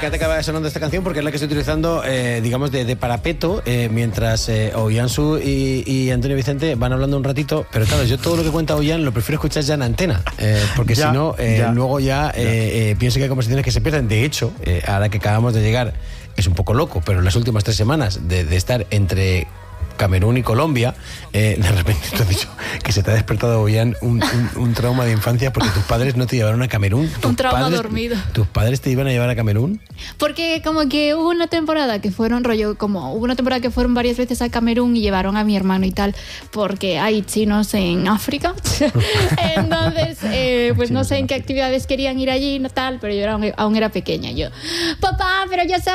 fíjate que acaba sonando esta canción porque es la que estoy utilizando, digamos, de parapeto, mientras Ollantzu y Antonio Vicente van hablando un ratito. Pero claro, yo todo lo que cuenta Ollán lo prefiero escuchar ya en antena, porque si no, luego ya pienso que hay conversaciones que se pierden. De hecho, ahora que acabamos de llegar, es un poco loco, pero en las últimas 3 semanas de estar entre Camerún y Colombia, de repente te has dicho que se te ha despertado, Ollán, un trauma de infancia porque tus padres no te llevaron a Camerún. Un trauma dormido. ¿Tus padres te iban a llevar a Camerún? Porque como que hubo una temporada que fueron varias veces a Camerún y llevaron a mi hermano y tal, porque hay chinos en África. Entonces, pues no sé en qué actividades querían ir allí y tal, pero yo aún era pequeña. Yo, papá, pero ya sabes